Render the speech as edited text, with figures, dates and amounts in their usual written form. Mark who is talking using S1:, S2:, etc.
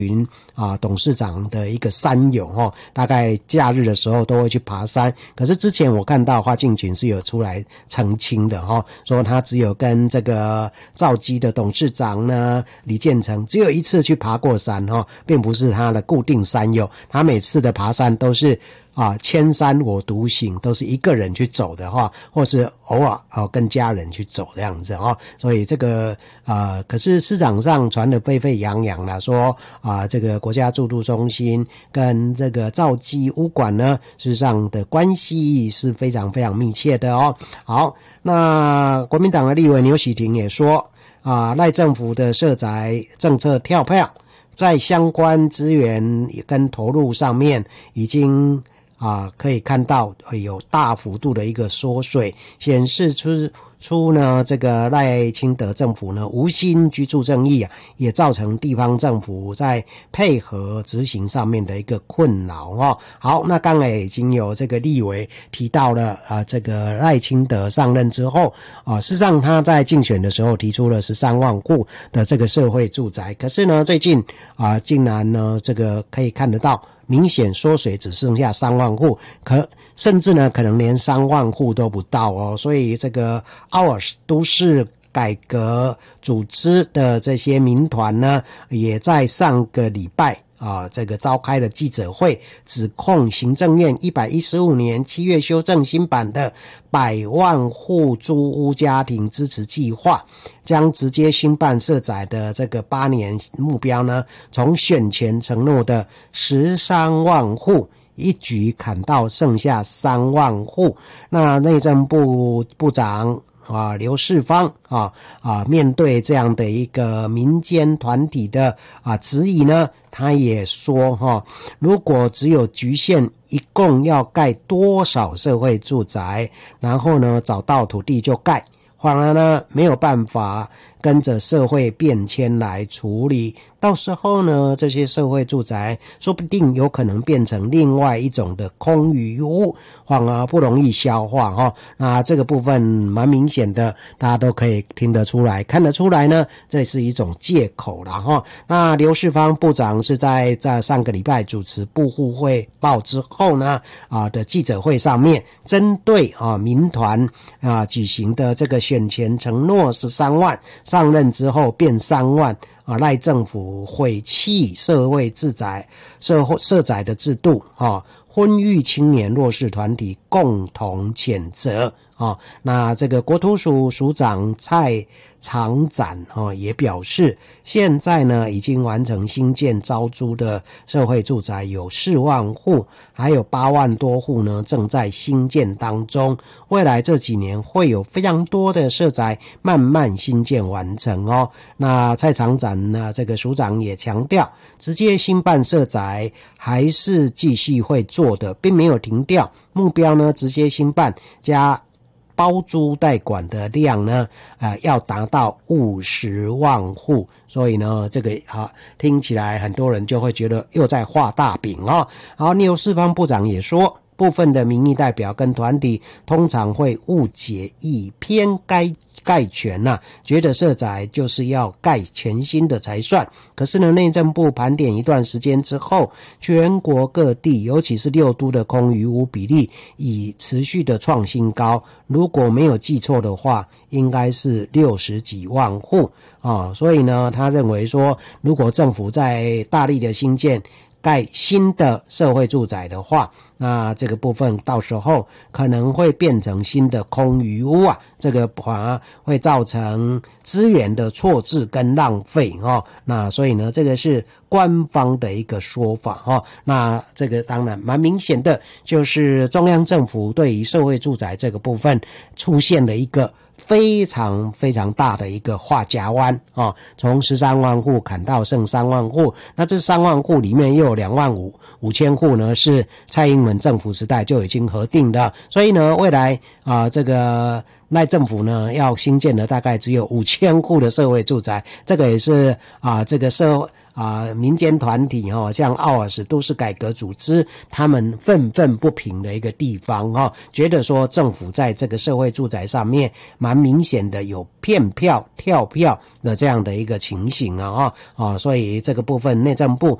S1: 群董事长的一个山友大概假日的时候都会去爬山。可是之前我看到花敬群是有出来澄清的说他只有跟这个兆基的董事长呢李建成只有一次去爬过山并不是他的固定山友，他每次的爬山都是千山我独行，都是一个人去走的或是偶尔跟家人去走这样子所以这个可是市场上传得沸沸扬扬啦，说这个国家住都中心跟这个兆基物管呢，事实上的关系是非常非常密切的好，那国民党的立委牛喜婷也说赖政府的社宅政策跳票，在相关资源跟投入上面已经可以看到有大幅度的一个缩水，显示出呢这个赖清德政府呢无心居住正义也造成地方政府在配合执行上面的一个困扰好，那刚才已经有这个立委提到了这个赖清德上任之后事实上他在竞选的时候提出了13万户的这个社会住宅，可是呢最近竟然呢这个可以看得到明显缩水，只剩下3万户，甚至呢可能连3万户都不到所以这个奥尔都市改革组织的这些民团呢，也在上个礼拜这个召开了记者会，指控行政院115年7月修正新版的100万户租屋家庭支持计划，将直接兴办社宅的这个8年目标呢，从选前承诺的13万户一举砍到剩下3万户。那内政部部长刘世芳面对这样的一个民间团体的质疑呢，他也说如果只有局限一共要盖多少社会住宅，然后呢找到土地就盖，反而呢没有办法跟着社会变迁来处理，到时候呢这些社会住宅说不定有可能变成另外一种的空余屋，反而不容易消化那这个部分蛮明显的，大家都可以听得出来看得出来呢，这是一种借口啦那刘世芳部长是在上个礼拜主持部户汇报之后呢的记者会上面，针对民团举行的这个选前承诺13万，上任之后变3万赖政府毁弃社会住宅社宅的制度婚育青年弱势团体共同谴责那这个国土署署长蔡长展也表示，现在呢已经完成新建招租的社会住宅有4万户，还有8万多户呢正在新建当中，未来这几年会有非常多的社宅慢慢新建完成那蔡长展呢这个署长也强调，直接新办社宅还是继续会做的，并没有停掉，目标呢直接新办加包租代管的量呢要达到50万户，所以呢这个听起来很多人就会觉得又在画大饼好，刘世芳部长也说，部分的民意代表跟团体通常会误解以偏概全觉得社宅就是要盖全新的才算。可是呢内政部盘点一段时间之后，全国各地尤其是6都的空余屋比例已持续的创新高，如果没有记错的话应该是60几万户所以呢他认为说，如果政府在大力的新建盖新的社会住宅的话，那这个部分到时候可能会变成新的空余屋这个反而会造成资源的错置跟浪费那所以呢这个是官方的一个说法那这个当然蛮明显的，就是中央政府对于社会住宅这个部分出现了一个非常非常大的一个画夹弯从13万户砍到剩3万户，那这3万户里面又有2万5千户呢是蔡英文政府时代就已经核定的，所以呢未来这个赖政府呢要新建的大概只有5000户的社会住宅，这个也是这个民间团体像奥尔斯都市改革组织，他们愤愤不平的一个地方觉得说政府在这个社会住宅上面蛮明显的有骗票跳票的这样的一个情形所以这个部分内政部